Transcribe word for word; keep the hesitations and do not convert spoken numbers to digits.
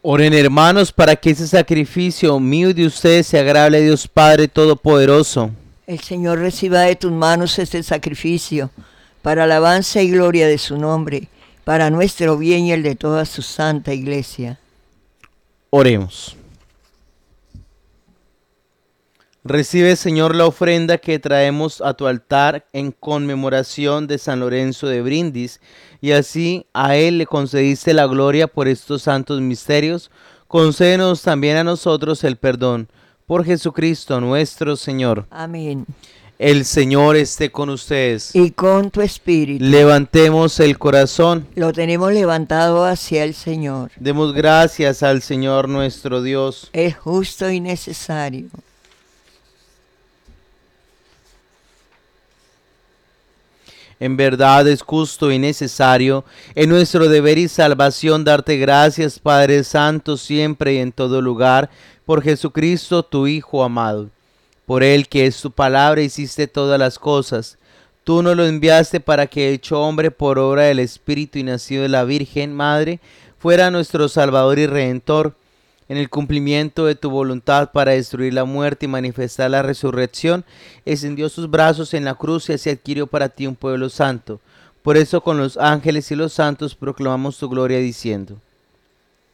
Oren, hermanos, para que ese sacrificio mío y de ustedes sea agradable a Dios Padre Todopoderoso. El Señor reciba de tus manos este sacrificio, para alabanza y gloria de su nombre, para nuestro bien y el de toda su santa iglesia. Oremos. Recibe, Señor, la ofrenda que traemos a tu altar en conmemoración de San Lorenzo de Brindis, y así a él le concediste la gloria por estos santos misterios. Concédenos también a nosotros el perdón. Por Jesucristo nuestro Señor. Amén. El Señor esté con ustedes. Y con tu espíritu. Levantemos el corazón. Lo tenemos levantado hacia el Señor. Demos gracias al Señor nuestro Dios. Es justo y necesario. En verdad es justo y necesario, en nuestro deber y salvación, darte gracias, Padre Santo, siempre y en todo lugar, por Jesucristo, tu Hijo amado. Por él, que es tu palabra, hiciste todas las cosas. Tú nos lo enviaste para que, hecho hombre por obra del Espíritu y nacido de la Virgen Madre, fuera nuestro Salvador y Redentor, en el cumplimiento de tu voluntad para destruir la muerte y manifestar la resurrección, extendió sus brazos en la cruz y así adquirió para ti un pueblo santo. Por eso con los ángeles y los santos proclamamos tu gloria diciendo: